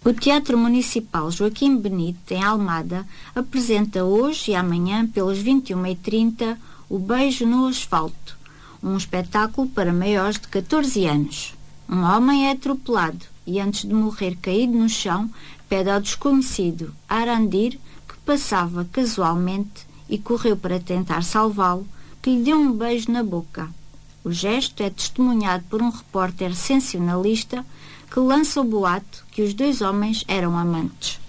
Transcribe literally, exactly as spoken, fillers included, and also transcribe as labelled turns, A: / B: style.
A: O Teatro Municipal Joaquim Benito, em Almada, apresenta hoje e amanhã, pelas vinte e uma e trinta, O Beijo no Asfalto, um espetáculo para maiores de catorze anos. Um homem é atropelado e, antes de morrer caído no chão, pede ao desconhecido Arandir, que passava casualmente e correu para tentar salvá-lo, que lhe deu um beijo na boca. O gesto é testemunhado por um repórter sensacionalista que lança o boato que os dois homens eram amantes.